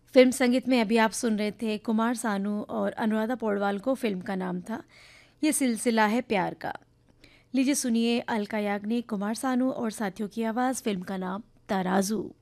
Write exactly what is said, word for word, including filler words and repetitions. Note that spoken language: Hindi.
फिल्म संगीत में अभी आप सुन रहे थे कुमार सानू और अनुराधा पौडवाल को, फिल्म का नाम था ये सिलसिला है प्यार का। लीजिए सुनिए अलका याग्निक, कुमार सानू और साथियों की आवाज़, फिल्म का नाम तराजू।